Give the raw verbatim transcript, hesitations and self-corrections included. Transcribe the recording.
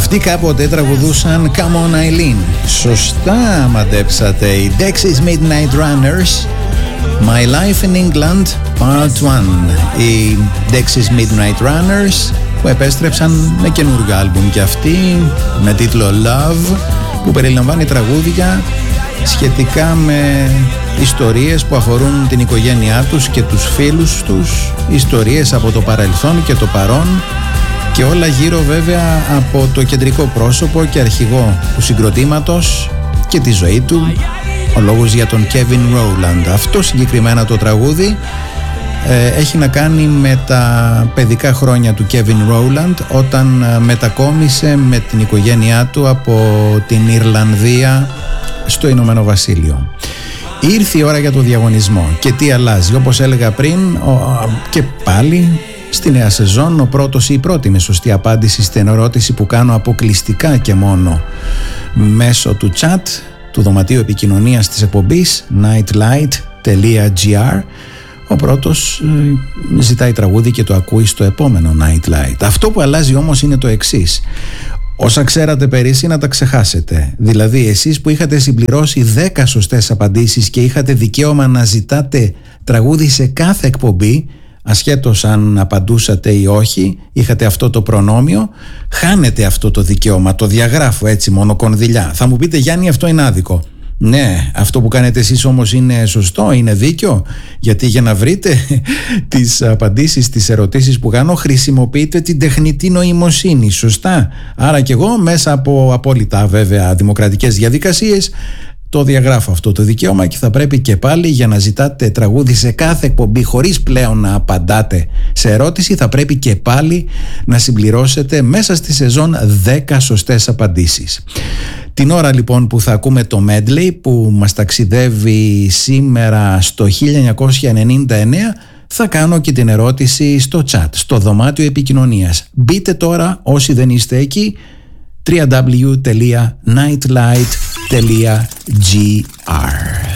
Αυτοί κάποτε τραγουδούσαν Come on Eileen. Σωστά μαντέψατε, οι Dexys Midnight Runners, My Life in England Part one. Οι Dexys Midnight Runners που επέστρεψαν με καινούργιο άλμπουμ και αυτοί με τίτλο Love, που περιλαμβάνει τραγούδια σχετικά με ιστορίες που αφορούν την οικογένειά τους και τους φίλους τους, ιστορίες από το παρελθόν και το παρόν, και όλα γύρω βέβαια από το κεντρικό πρόσωπο και αρχηγό του συγκροτήματος και τη ζωή του, ο λόγος για τον Kevin Rowland. Αυτό συγκεκριμένα το τραγούδι ε, έχει να κάνει με τα παιδικά χρόνια του Kevin Rowland, όταν ε, μετακόμισε με την οικογένειά του από την Ιρλανδία στο Ηνωμένο Βασίλειο. Ήρθε η ώρα για το διαγωνισμό και τι αλλάζει? Όπως έλεγα πριν, ο, και πάλι στη νέα σεζόν ο πρώτος ή η πρώτη με σωστή απάντηση στην ερώτηση που κάνω αποκλειστικά και μόνο μέσω του chat του δωματίου επικοινωνίας της εκπομπής nightlight τελεία gr, ο πρώτος ε, ζητάει τραγούδι και το ακούει στο επόμενο Nightlight. Αυτό που αλλάζει όμως είναι το εξής: όσα ξέρατε πέρυσι να τα ξεχάσετε. Δηλαδή εσείς που είχατε συμπληρώσει δέκα σωστές απαντήσεις και είχατε δικαίωμα να ζητάτε τραγούδι σε κάθε εκπομπή, ασχέτως αν απαντούσατε ή όχι, είχατε αυτό το προνόμιο, χάνετε αυτό το δικαίωμα. Το διαγράφω έτσι μόνο κονδυλιά. Θα μου πείτε, Γιάννη, αυτό είναι άδικο. Ναι, αυτό που κάνετε εσείς όμως είναι σωστό, είναι δίκιο, γιατί για να βρείτε τις απαντήσεις, τις ερωτήσεις που κάνω, χρησιμοποιείτε την τεχνητή νοημοσύνη, σωστά? Άρα και εγώ μέσα από απόλυτα βέβαια δημοκρατικές διαδικασίες το διαγράφω αυτό το δικαίωμα και θα πρέπει και πάλι, για να ζητάτε τραγούδι σε κάθε εκπομπή χωρίς πλέον να απαντάτε σε ερώτηση, θα πρέπει και πάλι να συμπληρώσετε μέσα στη σεζόν δέκα σωστές απαντήσεις. Την ώρα λοιπόν που θα ακούμε το medley που μας ταξιδεύει σήμερα στο χίλια εννιακόσια ενενήντα εννέα, θα κάνω και την ερώτηση στο chat, στο δωμάτιο επικοινωνίας. Μπείτε τώρα όσοι δεν είστε εκεί, double-u double-u double-u τελεία nightlight τελεία gr.